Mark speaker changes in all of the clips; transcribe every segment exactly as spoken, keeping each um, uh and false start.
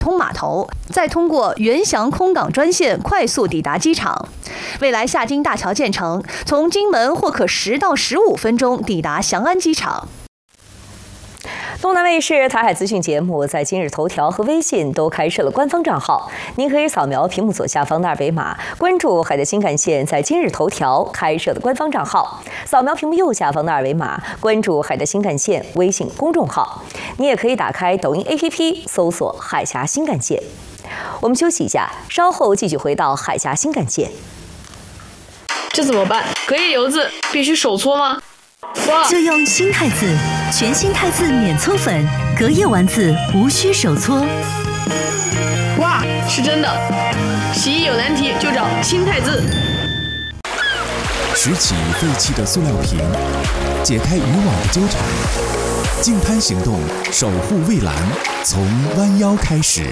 Speaker 1: 通码头，再通过原祥空港专线快速抵达机场。未来下金大桥建成，从金门或可十到十五分钟抵达翔安机场。
Speaker 2: 东南卫视台海资讯节目在今日头条和微信都开设了官方账号，您可以扫描屏幕左下方的二维码，关注海峡新干线在今日头条开设的官方账号；扫描屏幕右下方的二维码，关注海峡新干线微信公众号。你也可以打开抖音 A P P 搜索海峡新干线。我们休息一下，稍后继续回到海峡新干线。
Speaker 3: 这怎么办？隔夜油渍必须手搓吗？
Speaker 4: 就用新汰渍，全新汰渍免搓粉，隔夜丸子无需手搓。
Speaker 3: 哇，是真的！洗衣有难题就找新汰渍。
Speaker 5: 拾起废弃的塑料瓶，解开渔网的纠缠，净滩行动，守护蔚蓝，从弯腰开始。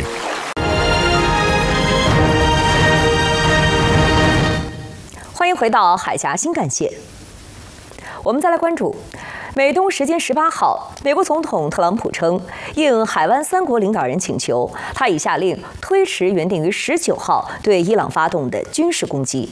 Speaker 2: 欢迎回到海峡新干线。我们再来关注，美东时间十八号，美国总统特朗普称，应海湾三国领导人请求，他已下令推迟原定于十九号对伊朗发动的军事攻击。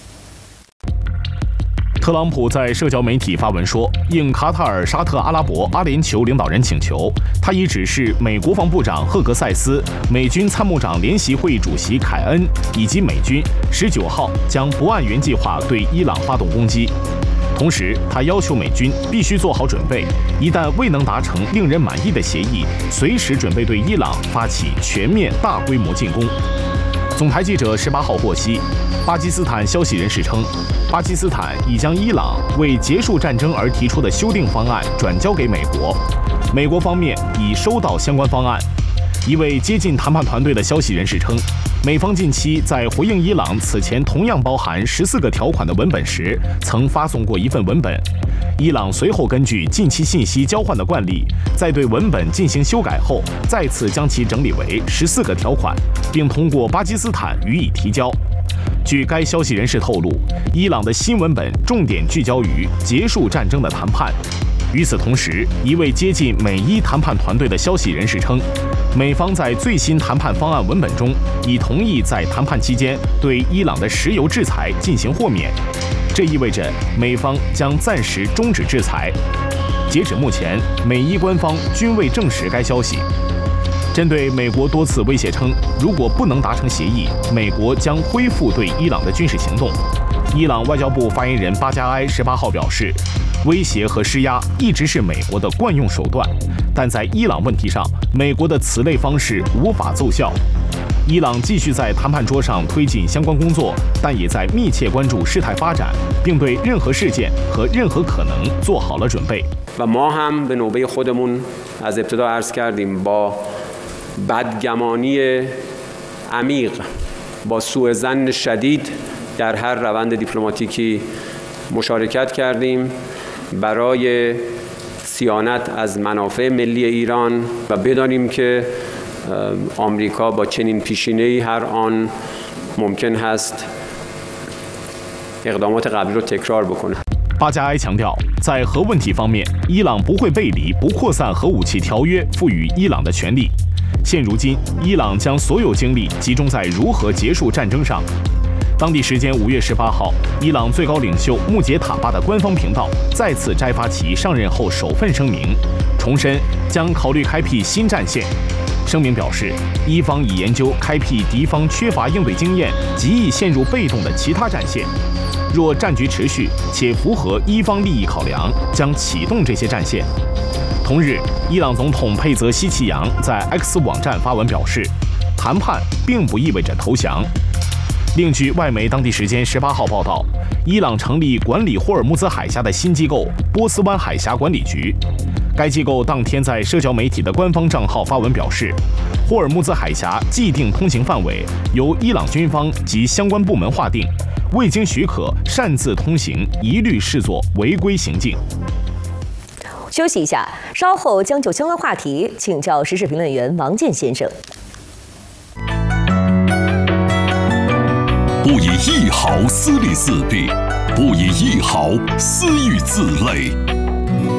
Speaker 6: 特朗普在社交媒体发文说，应卡塔尔、沙特阿拉伯、阿联酋领导人请求，他已指示美国防部长赫格塞斯、美军参谋长联席会议主席凯恩以及美军十九号将不按原计划对伊朗发动攻击。同时，他要求美军必须做好准备，一旦未能达成令人满意的协议，随时准备对伊朗发起全面大规模进攻。总台记者十八号获悉，巴基斯坦消息人士称，巴基斯坦已将伊朗为结束战争而提出的修订方案转交给美国，美国方面已收到相关方案。一位接近谈判团队的消息人士称，美方近期在回应伊朗此前同样包含十四个条款的文本时，曾发送过一份文本。伊朗随后根据近期信息交换的惯例，在对文本进行修改后，再次将其整理为十四个条款，并通过巴基斯坦予以提交。据该消息人士透露，伊朗的新文本重点聚焦于结束战争的谈判。与此同时，一位接近美伊谈判团队的消息人士称，美方在最新谈判方案文本中已同意在谈判期间对伊朗的石油制裁进行豁免，这意味着美方将暂时终止制裁。截止目前，美伊官方均未证实该消息。针对美国多次威胁称，如果不能达成协议，美国将恢复对伊朗的军事行动，伊朗外交部发言人巴加埃十八号表示，威胁和施压一直是美国的惯用手段，但在伊朗问题上，美国的此类方式无法奏效。伊朗继续在谈判桌上推进相关工作，但也在密切关注事态发展，并对任何事件和任何可能做好了准备。
Speaker 7: و ما هم به نوبه خودمون از ابتدا عرض کردیم با بدگمانی عمیق با سوء ظن شدید در هر روند دیپلماتیکی مشارکت کردیم برای صیانت از منافع ملی ایران و بدانیم که آمریکا با چنین پیشینه‌ای هر آن ممکن هست اقدامات قبلی رو تکرار بکنه.
Speaker 6: 巴加埃强调，在核问题方面，伊朗不会背离不扩散核武器条约赋予伊朗的权利。现如今，伊朗将所有精力集中在如何结束战争上。当地时间五月十八号，伊朗最高领袖穆杰塔巴的官方频道再次摘发其上任后首份声明，重申将考虑开辟新战线。声明表示，伊方已研究开辟敌方缺乏应对经验、极易陷入被动的其他战线。若战局持续且符合伊方利益考量，将启动这些战线。同日，伊朗总统佩泽希奇扬在 X 网站发文表示，谈判并不意味着投降。另据外媒当地时间十八号报道，伊朗成立管理霍尔木兹海峡的新机构波斯湾海峡管理局。该机构当天在社交媒体的官方账号发文表示，霍尔木兹海峡既定通行范围由伊朗军方及相关部门划定，未经许可擅自通行一律视作违规行径。
Speaker 2: 休息一下，稍后将就相关话题请教时事评论员王健先生。
Speaker 8: 不以一毫私利四弊，不以一毫私欲自累。